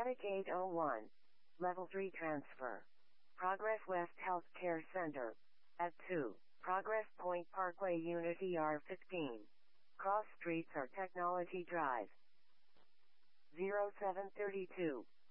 Static 801. Level 3 transfer. Progress West Healthcare Center. At 2. Progress Point Parkway Unit ER15. Cross streets are Technology Drive. 0732.